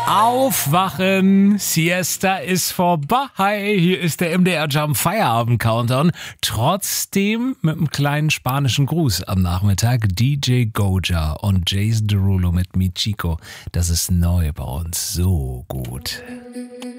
Aufwachen, Siesta ist vorbei. Hier ist der MDR Jump Feierabend Countdown. Trotzdem mit einem kleinen spanischen Gruß am Nachmittag. DJ Goja und Jason Derulo mit Mi Chico. Das ist neu bei uns. So gut.